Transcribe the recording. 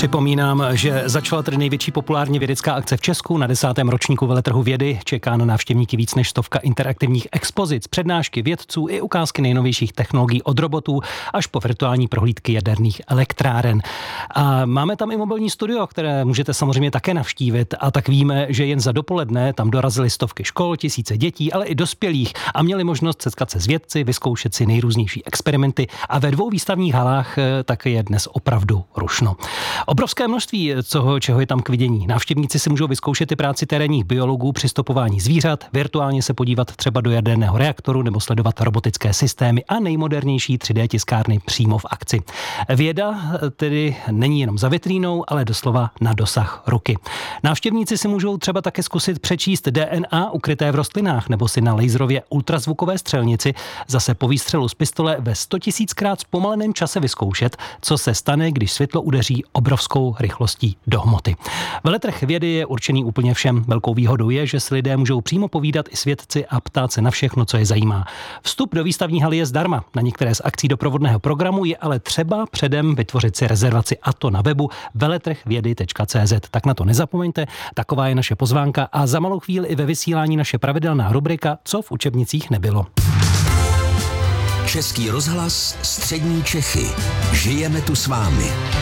Připomínám, že začala tedy největší populárně vědecká akce v Česku. Na 10. ročníku veletrhu vědy čeká na návštěvníky víc než 100 interaktivních expozic, přednášky vědců i ukázky nejnovějších technologií od robotů až po virtuální prohlídky jaderných elektráren. A máme tam i mobilní studio, které můžete samozřejmě také navštívit, a tak víme, že jen za dopoledne tam dorazily stovky škol, tisíce dětí, ale i dospělých a měli možnost setkat se s vědci, vyzkoušet si nejrůznější experimenty, a ve 2 výstavních halách tak je dnes opravdu rušno. Obrovské množství čeho je tam k vidění. Návštěvníci si můžou vyzkoušet i práci terénních biologů při stopování zvířat, virtuálně se podívat třeba do jaderného reaktoru nebo sledovat robotické systémy a nejmodernější 3D tiskárny přímo v akci. Věda tedy není jenom za vitrínou, ale doslova na dosah ruky. Návštěvníci si můžou třeba také zkusit přečíst DNA ukryté v rostlinách nebo si na laserově ultrazvukové střelnici zase po výstřelu z pistole ve 100 000krát zpomaleném čase vyzkoušet, co se stane, když světlo udeří obrovskou rychlostí do hmoty. Veletrh vědy je určený úplně všem. Velkou výhodou je, že si lidé můžou přímo povídat i s vědci a ptát se na všechno, co je zajímá. Vstup do výstavní haly je zdarma. Na některé z akcí doprovodného programu je ale třeba předem vytvořit si rezervaci, a to na webu veletrhvědy.cz. Tak na to nezapomeňte, taková je naše pozvánka a za malou chvíli i ve vysílání naše pravidelná rubrika Co v učebnicích nebylo. Český rozhlas, střední Čechy. Žijeme tu s vámi.